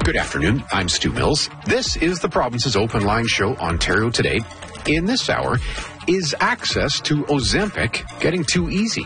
Good afternoon. I'm Stu Mills. This is the province's open line show, Ontario Today. In this hour, is access to Ozempic getting too easy?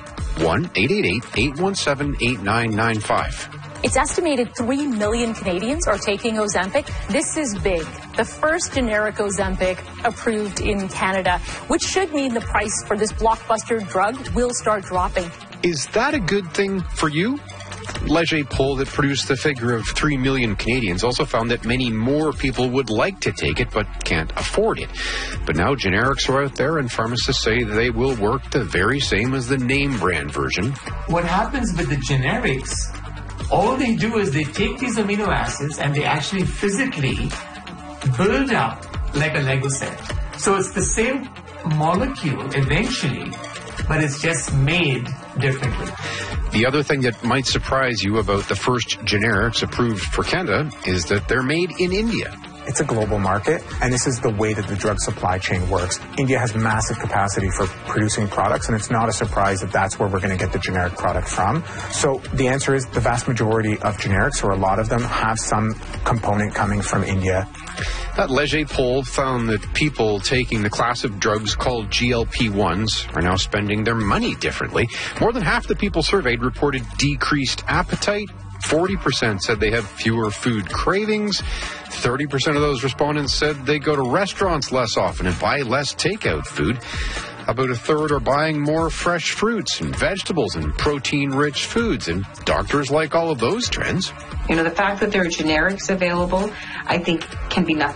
1-888-817-8995. It's estimated 3 million Canadians are taking Ozempic. This is big. The first generic Ozempic approved in Canada, which should mean the price for this blockbuster drug will start dropping. Is that a good thing for you? Leger poll that produced the figure of 3 million Canadians also found that many more people would like to take it but can't afford it. But now generics are out there and pharmacists say they will work the very same as the name brand version. What happens with the generics, all they do is they take these amino acids and they actually physically build up like a Lego set. So it's the same molecule eventually, but it's just made differently. The other thing that might surprise you about the first generics approved for Canada is that they're made in India. It's a global market, and this is the way that the drug supply chain works. India has massive capacity for producing products, and it's not a surprise that that's where we're going to get the generic product from. So the answer is the vast majority of generics, or a lot of them, have some component coming from India. That Leger poll found that people taking the class of drugs called GLP-1s are now spending their money differently. More than half the people surveyed reported decreased appetite. 40% said they have fewer food cravings. 30% of those respondents said they go to restaurants less often and buy less takeout food. About a third are buying more fresh fruits and vegetables and protein-rich foods, and doctors like all of those trends. You know, the fact that there are generics available, I think, can be nothing